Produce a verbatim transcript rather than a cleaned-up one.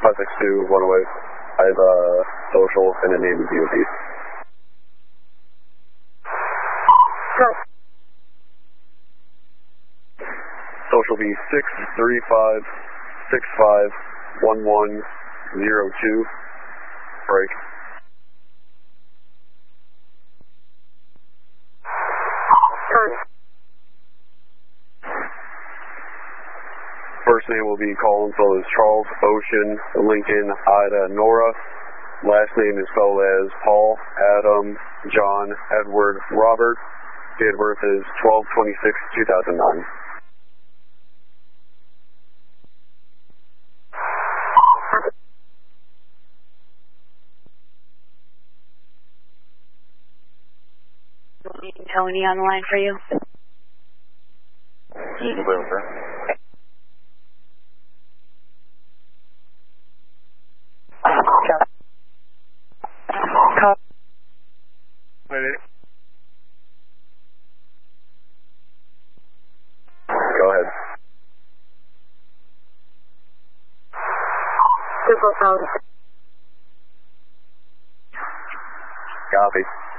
five six two, one oh eight. I have a social and a name of D O D. Social be six three five six five one one zero two. Break. First name will be Colin, so is Charles, Ocean, Lincoln, Ida, Nora. Last name is spelled as Paul, Adam, John, Edward, Robert. Date of birth is twelve twenty-six two thousand nine. Tony on the line for you. Call. Go ahead. Super phone. Copy.